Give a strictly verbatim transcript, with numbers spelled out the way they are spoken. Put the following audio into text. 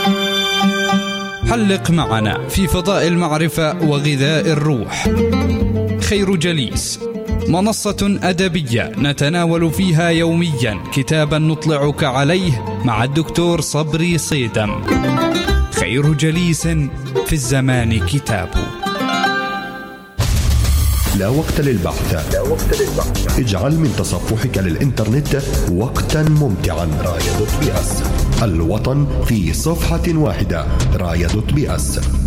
حلق معنا في فضاء المعرفة وغذاء الروح. خير جليس، منصة أدبية نتناول فيها يوميا كتابا نطلعك عليه مع الدكتور صبري صيدم. خير جليس في الزمان كتاب. لا وقت للبحث. لا وقت للبحث. اجعل من تصفحك للإنترنت وقتا ممتعا. راية دوت بي اس، الوطن في صفحة واحدة. راية دوت بي اس.